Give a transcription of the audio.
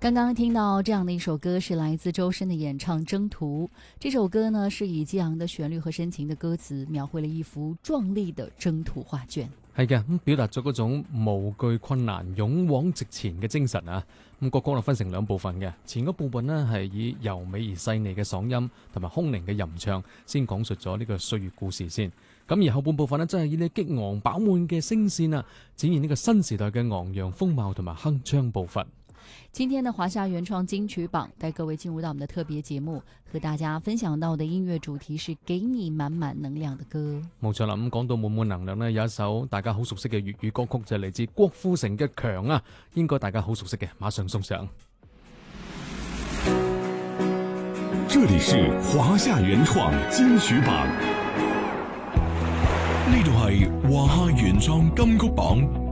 刚刚听到这样的一首歌，是来自周深的演唱《征途》。这首歌呢，是以激昂的旋律和深情的歌詞，描繪了一幅壯麗的征途畫卷。 係嘅，咁表達咗嗰種無懼困難、勇往直前嘅精神啊！咁歌曲就分成兩部分嘅，前嗰部分呢係以柔美而細膩嘅嗓音同埋空靈嘅吟唱，先講述咗呢個歲月故事先。咁而後半部分呢，真係以呢激昂飽滿嘅聲線啊，展現呢個新時代嘅昂揚風貌同埋鏗鏘步伐。 今天的華夏原創金曲榜帶各位進入到我們的特別節目，和大家分享到的音樂主題是給你滿滿能量的歌。 冇錯啦，咁講到滿滿能量呢，有一首大家好熟悉嘅粵語歌曲就係嚟自郭富城嘅《強》啊，應該大家好熟悉嘅，馬上送上。 這裡是華夏原創金曲榜，呢度係華夏原創金曲榜。